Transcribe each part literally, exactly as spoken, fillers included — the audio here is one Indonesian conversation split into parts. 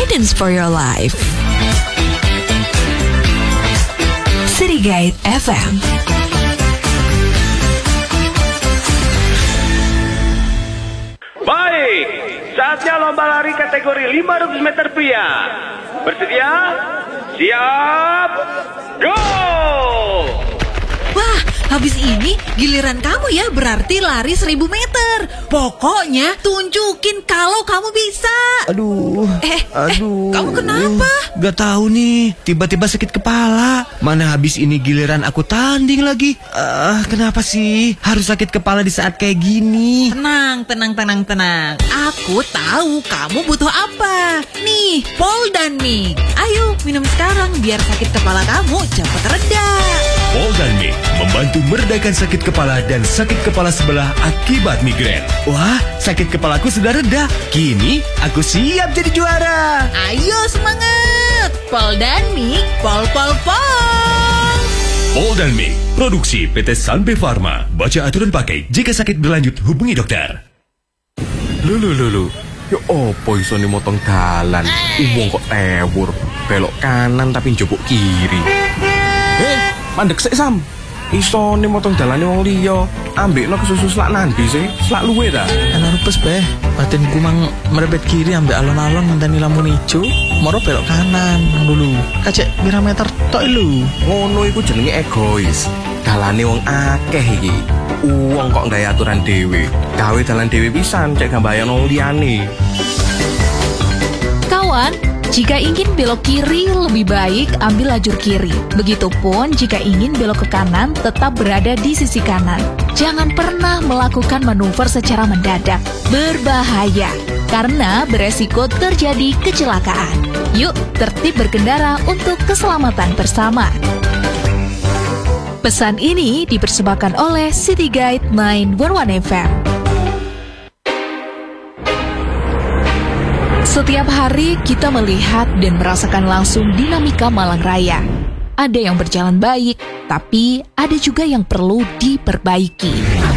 guidance for your life. City Guide F M. Baik, saatnya lomba lari kategori lima ratus meter pria. Bersedia? Siap, go! Wah, habis ini giliran kamu ya, berarti lari seribu meter. Pokoknya tunjukin kalau kamu bisa. Aduh, Eh, aduh. eh, kamu kenapa? Gak tahu nih, tiba-tiba sakit kepala. Mana habis ini giliran aku tanding lagi. Ah, kenapa sih harus sakit kepala di saat kayak gini? Tenang, tenang, tenang, tenang. Aku tahu kamu butuh apa. Nih, Poldanmik. Ayo, minum sekarang biar sakit kepala kamu cepat reda. Poldanmik membantu meredakan sakit kepala dan sakit kepala sebelah akibat migrain. Wah, sakit kepalaku sudah reda. Kini aku siap jadi juara. Ayo semangat. Poldanmik, pol pol pol. Poldanmik, produksi P T Sanbe Pharma. Baca aturan pakai. Jika sakit berlanjut, hubungi dokter. Lulu lulu, yo opo iso nih motong dalan? Wong kok tewur, belok kanan tapi njupuk kiri. Eh, mandek sik Sam. Iso nih motong dalane wong liya. Ambekno kesusu slak nandi sih, slak luwe ta. Ana rupes beh, batinku mang merebet kiri ambek alon-alon ngenteni lampu ijo, moro belok kanan dulu. Kacek pira meter tok lho. Ngono iku jenenge egois. Dalane wong akeh iki. Wong kok nggawe aturan dhewe. Gawe dalan dhewe pisan cek gambayan wong liyane. Kawan, jika ingin belok kiri lebih baik ambil lajur kiri. Begitupun jika ingin belok ke kanan tetap berada di sisi kanan. Jangan pernah melakukan manuver secara mendadak. Berbahaya karena beresiko terjadi kecelakaan. Yuk, tertib berkendara untuk keselamatan bersama. Pesan ini dipersembahkan oleh City Guide sembilan satu satu F M. Setiap hari kita melihat dan merasakan langsung dinamika Malang Raya. Ada yang berjalan baik, tapi ada juga yang perlu diperbaiki.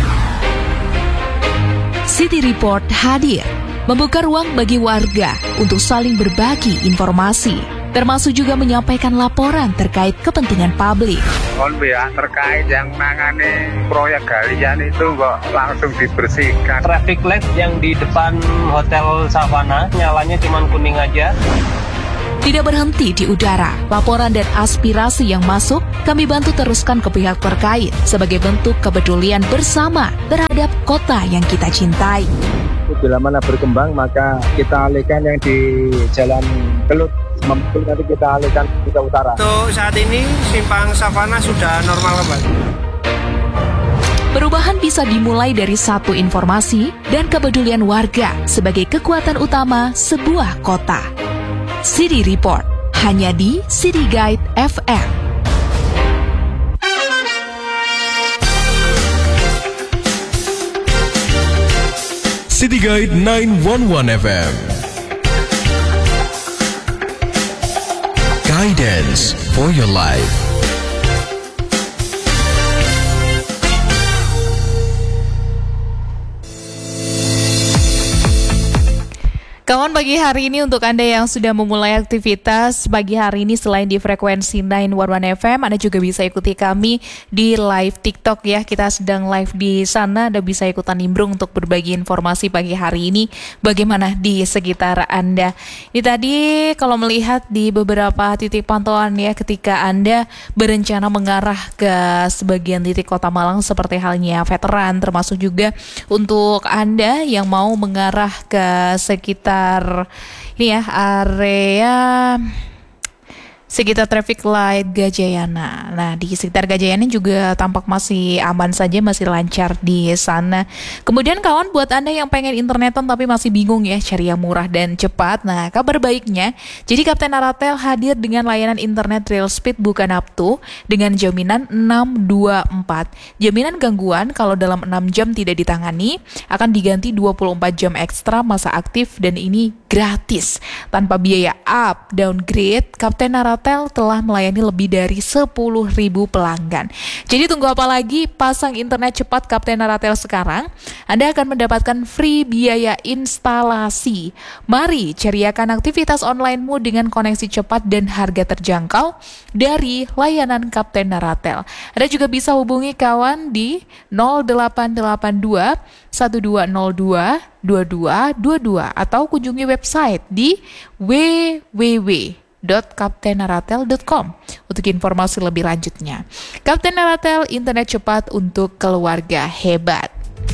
City Report hadir, membuka ruang bagi warga untuk saling berbagi informasi, termasuk juga menyampaikan laporan terkait kepentingan publik. Mohon ya, terkait yang menangani proyek galian itu kok langsung dibersihkan. Traffic light yang di depan Hotel Savana nyalanya cuma kuning aja. Tidak berhenti di udara, laporan dan aspirasi yang masuk kami bantu teruskan ke pihak terkait sebagai bentuk kepedulian bersama terhadap kota yang kita cintai. Bila mana berkembang maka kita alihkan yang di Jalan Kelut, mampu nanti kita alihkan ke utara. Untuk saat ini simpang Savana sudah normal kembali. Perubahan bisa dimulai dari satu informasi dan kepedulian warga sebagai kekuatan utama sebuah kota. City Report, hanya di City Guide F M. City Guide sembilan satu satu F M. Guidance for your life. Kawan, pagi hari ini untuk Anda yang sudah memulai aktivitas pagi hari ini selain di frekuensi sembilan satu satu F M, Anda juga bisa ikuti kami di live TikTok ya. Kita sedang live di sana, Anda bisa ikutan nimbrung untuk berbagi informasi pagi hari ini bagaimana di sekitar Anda. Ini tadi kalau melihat di beberapa titik pantauan ya, ketika Anda berencana mengarah ke sebagian titik Kota Malang seperti halnya veteran, termasuk juga untuk Anda yang mau mengarah ke sekitar ini ya, area sekitar traffic light Gajayana. Nah, di sekitar Gajayana juga tampak masih aman saja, masih lancar di sana. Kemudian kawan, buat Anda yang pengen internetan tapi masih bingung ya cari yang murah dan cepat. Nah, kabar baiknya, jadi Kapten Aratel hadir dengan layanan internet real speed bukan up to dengan jaminan enam dua empat. Jaminan gangguan kalau dalam enam jam tidak ditangani akan diganti dua puluh empat jam ekstra masa aktif dan ini gratis tanpa biaya up, downgrade. Kapten Aratel Ratel telah melayani lebih dari sepuluh ribu pelanggan. Jadi tunggu apa lagi? Pasang internet cepat Kapten Ratel sekarang. Anda akan mendapatkan free biaya instalasi. Mari ceriakan aktivitas onlinemu dengan koneksi cepat dan harga terjangkau dari layanan Kapten Ratel. Anda juga bisa hubungi kawan di nol delapan delapan dua satu dua nol dua dua dua dua dua atau kunjungi website di w w w titik kapten ratel titik com untuk informasi lebih lanjutnya. Kapten Ratel, internet cepat untuk keluarga hebat.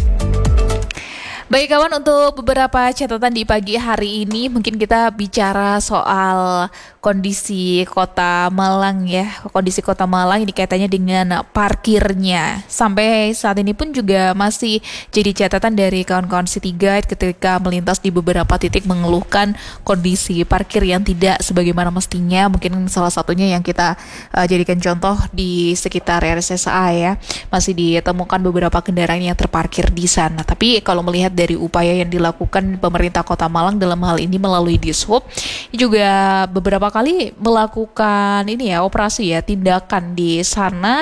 Baik kawan, untuk beberapa catatan di pagi hari ini mungkin kita bicara soal kondisi Kota Malang ya. Kondisi Kota Malang ini kaitannya dengan parkirnya. Sampai saat ini pun juga masih jadi catatan dari kawan-kawan City Guide ketika melintas di beberapa titik mengeluhkan kondisi parkir yang tidak sebagaimana mestinya. Mungkin salah satunya yang kita uh, jadikan contoh di sekitar R S S A ya. Masih ditemukan beberapa kendaraan yang terparkir di sana. Tapi kalau melihat dari upaya yang dilakukan pemerintah Kota Malang dalam hal ini melalui Dishub juga beberapa kali melakukan ini ya operasi ya tindakan di sana.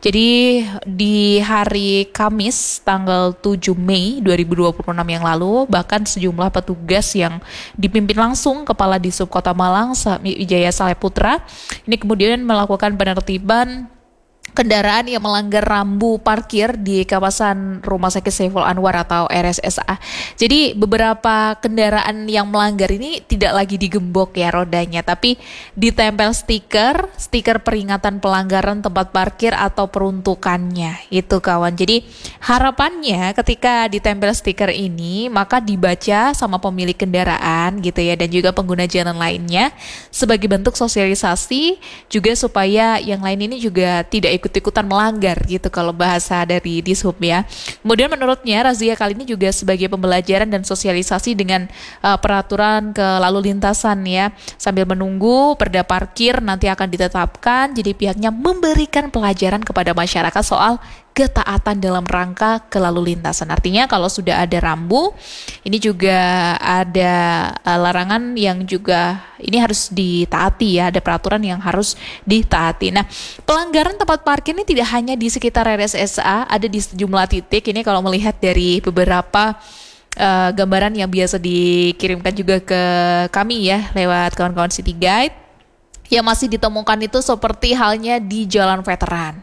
Jadi di hari Kamis tanggal tujuh Mei dua ribu dua puluh enam yang lalu bahkan sejumlah petugas yang dipimpin langsung Kepala Dishub Kota Malang Wijaya Saleputra ini kemudian melakukan penertiban kendaraan yang melanggar rambu parkir di kawasan Rumah Sakit Saiful Anwar atau R S S A. Jadi beberapa kendaraan yang melanggar ini tidak lagi digembok ya rodanya, tapi ditempel stiker, stiker peringatan pelanggaran tempat parkir atau peruntukannya. Itu kawan. Jadi harapannya ketika ditempel stiker ini maka dibaca sama pemilik kendaraan gitu ya dan juga pengguna jalan lainnya sebagai bentuk sosialisasi juga supaya yang lain ini juga tidak ikut ikut-ikutan melanggar gitu kalau bahasa dari Dishub ya. Kemudian menurutnya razia kali ini juga sebagai pembelajaran dan sosialisasi dengan uh, peraturan ke lalu lintasan ya. Sambil menunggu perda parkir nanti akan ditetapkan, jadi pihaknya memberikan pelajaran kepada masyarakat soal ketaatan dalam rangka ke lalu lintasan. Artinya kalau sudah ada rambu, ini juga ada uh, larangan yang juga ini harus ditaati ya, ada peraturan yang harus ditaati. Nah, pelanggaran tempat parkir ini tidak hanya di sekitar R S S A, ada di sejumlah titik. Ini kalau melihat dari beberapa uh, gambaran yang biasa dikirimkan juga ke kami ya lewat kawan-kawan City Guide. Yang masih ditemukan itu seperti halnya di Jalan Veteran,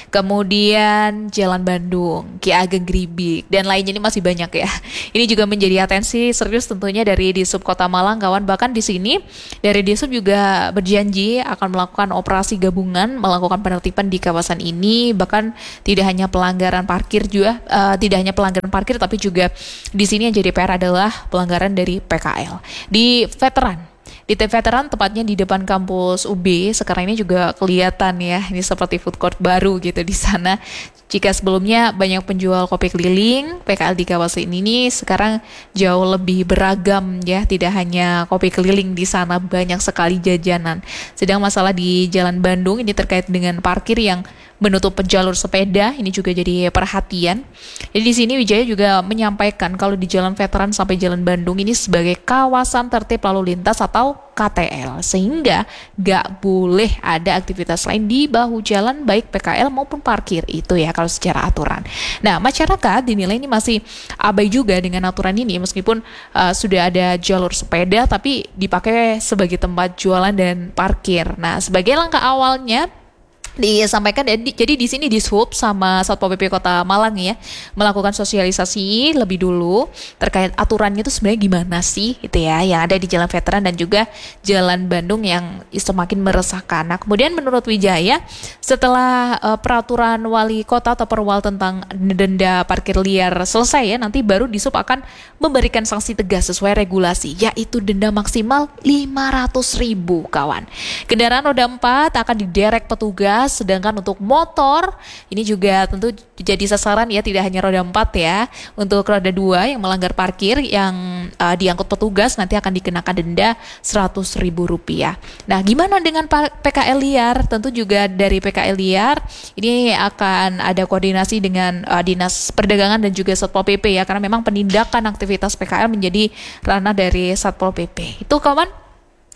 kemudian Jalan Bandung, Ki Ageng Gribik, dan lainnya ini masih banyak ya. Ini juga menjadi atensi serius tentunya dari Dishub Kota Malang kawan. Bahkan di sini dari Dishub juga berjanji akan melakukan operasi gabungan, melakukan penertiban di kawasan ini. Bahkan tidak hanya pelanggaran parkir juga, uh, tidak hanya pelanggaran parkir, tapi juga di sini yang jadi P R adalah pelanggaran dari P K L di Veteran. Di T Veteran tepatnya di depan kampus U B sekarang ini juga kelihatan ya, ini seperti food court baru gitu di sana. Jika sebelumnya banyak penjual kopi keliling, P K L di kawasan ini sekarang jauh lebih beragam ya, tidak hanya kopi keliling di sana, banyak sekali jajanan. Sedang masalah di Jalan Bandung ini terkait dengan parkir yang menutup jalur sepeda, ini juga jadi perhatian. Jadi di sini Wijaya juga menyampaikan kalau di Jalan Veteran sampai Jalan Bandung ini sebagai kawasan tertib lalu lintas atau K T L, sehingga gak boleh ada aktivitas lain di bahu jalan baik P K L maupun parkir itu ya kalau secara aturan. Nah, masyarakat dinilai ini masih abai juga dengan aturan ini meskipun uh, sudah ada jalur sepeda tapi dipakai sebagai tempat jualan dan parkir. Nah, sebagai langkah awalnya disampaikan jadi di sini Dishub sama Satpol P P Kota Malang ya melakukan sosialisasi lebih dulu terkait aturannya itu sebenarnya gimana sih itu ya yang ada di Jalan Veteran dan juga Jalan Bandung yang semakin meresahkan. Nah, kemudian menurut Wijaya setelah uh, peraturan wali kota atau perwal tentang denda parkir liar selesai ya, nanti baru Dishub akan memberikan sanksi tegas sesuai regulasi, yaitu denda maksimal lima ratus ribu kawan. Kendaraan roda empat akan diderek petugas, sedangkan untuk motor ini juga tentu jadi sasaran ya, tidak hanya roda empat ya. Untuk roda dua yang melanggar parkir yang uh, diangkut petugas nanti akan dikenakan denda seratus ribu rupiah. Nah, gimana dengan P K L liar? Tentu juga dari P K L liar ini akan ada koordinasi dengan uh, Dinas Perdagangan dan juga Satpol P P ya, karena memang penindakan aktivitas P K L menjadi ranah dari Satpol P P. Itu kawan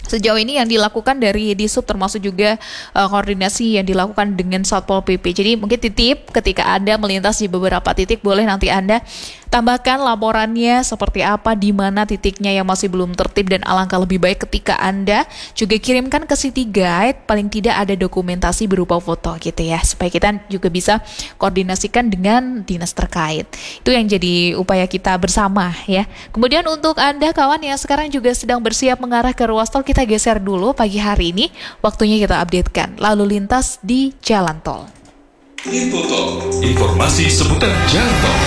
Sejauh ini yang dilakukan dari Disub termasuk juga uh, koordinasi yang dilakukan dengan Satpol P P. Jadi mungkin titip ketika Anda melintas di beberapa titik, boleh nanti Anda tambahkan laporannya seperti apa, di mana titiknya yang masih belum tertib, dan alangkah lebih baik ketika Anda juga kirimkan ke City Guide, paling tidak ada dokumentasi berupa foto gitu ya, supaya kita juga bisa koordinasikan dengan dinas terkait. Itu yang jadi upaya kita bersama ya. Kemudian untuk Anda kawan yang sekarang juga sedang bersiap mengarah ke ruas tol, kita Kita geser dulu pagi hari ini, waktunya kita updatekan lalu lintas di jalan tol. Info Tol, informasi seputar jalan tol.